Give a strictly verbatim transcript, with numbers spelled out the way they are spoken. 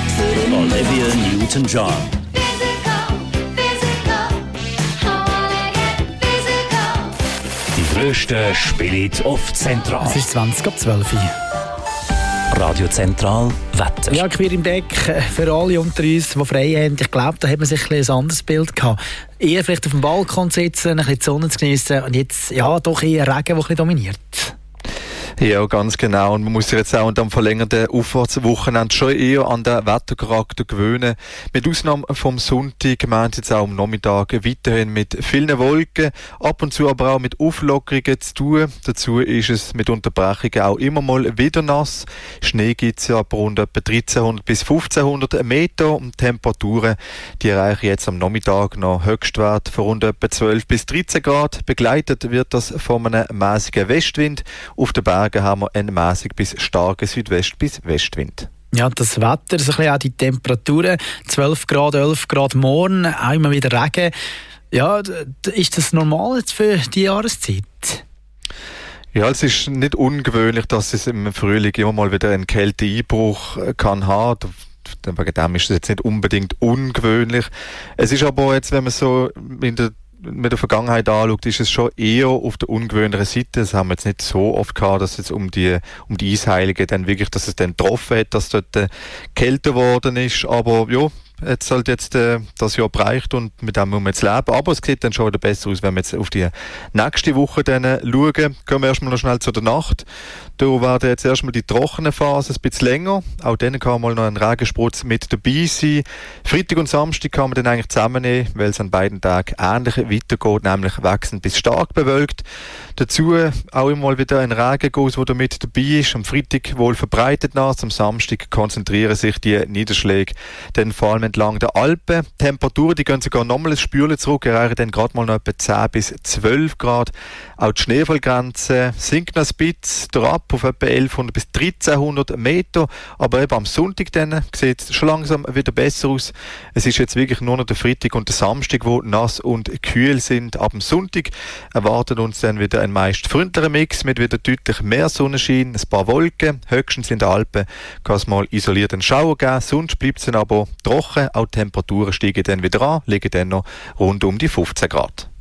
Olivia Newton-John. Die grössten Spiele auf Zentral. Es ist zwanzig ab zwölf Uhr. Radio Zentral Wetter. Ja, quer im Deck für alle unter uns, die frei haben. Ich glaube, da hat man sich ein, ein anderes Bild gehabt. Eher vielleicht auf dem Balkon sitzen, ein bisschen die Sonne zu geniessen und jetzt ja, doch eher Regen, der ein bisschen dominiert. Ja, ganz genau. Und man muss sich jetzt auch an dem verlängerten Aufwärtswochenende schon eher an den Wettercharakter gewöhnen. Mit Ausnahme vom Sonntag meint jetzt auch am Nachmittag weiterhin mit vielen Wolken, ab und zu aber auch mit Auflockerungen zu tun. Dazu ist es mit Unterbrechungen auch immer mal wieder nass. Schnee gibt es ja ab rund etwa dreizehnhundert bis fünfzehnhundert Meter. Und Temperaturen, die erreichen jetzt am Nachmittag noch Höchstwert von rund etwa zwölf bis dreizehn Grad. Begleitet wird das von einem mäßigen Westwind. Auf den Bergen haben wir einen mäßig bis starken Südwest- bis Westwind. Ja, das Wetter, so ein bisschen auch die Temperaturen, zwölf Grad, elf Grad morgen, auch immer wieder Regen. Ja, ist das normal jetzt für die Jahreszeit? Ja, es ist nicht ungewöhnlich, dass es im Frühling immer mal wieder einen Kälteeinbruch kann haben. Wegen dem ist es jetzt nicht unbedingt ungewöhnlich. Es ist aber jetzt, wenn man so in der mit der Vergangenheit anschaut, ist es schon eher auf der ungewöhnlichen Seite. Das haben wir jetzt nicht so oft gehabt, dass es um die, um die Eisheiligen dann wirklich, dass es dann getroffen hat, dass dort äh, kälter geworden ist. Aber ja, jetzt halt jetzt äh, das Jahr bereicht und mit dem muss man jetzt leben. Aber es sieht dann schon wieder besser aus, wenn wir jetzt auf die nächste Woche dann äh, schauen. Gehen wir erstmal noch schnell zu der Nacht. Da werden jetzt erstmal die trockene Phase ein bisschen länger. Auch dann kann mal noch ein Regensprutz mit dabei sein. Freitag und Samstag kann man dann eigentlich zusammennehmen, weil es an beiden Tagen ähnlich weitergeht, nämlich wechselnd bis stark bewölkt. Dazu auch immer mal wieder ein Regenguss, der da mit dabei ist. Am Freitag wohl verbreitet nass, am Samstag konzentrieren sich die Niederschläge dann vor allem entlang der Alpen. Die Temperaturen, die gehen sogar nochmal ein Spürchen zurück, erreichen dann gerade mal noch etwa zehn bis zwölf Grad. Auch die Schneefallgrenze sinkt noch ein bisschen drauf auf etwa elfhundert bis dreizehnhundert Meter. Aber eben am Sonntag dann sieht es schon langsam wieder besser aus. Es ist jetzt wirklich nur noch der Freitag und der Samstag, wo nass und kühl sind. Ab dem Sonntag erwartet uns dann wieder ein meist freundlicher Mix mit wieder deutlich mehr Sonnenschein, ein paar Wolken. Höchstens in den Alpen kann es mal isoliert einen Schauer geben. Sonst bleibt es dann aber trocken. Auch die Temperaturen steigen dann wieder an, liegen dann noch rund um die fünfzehn Grad.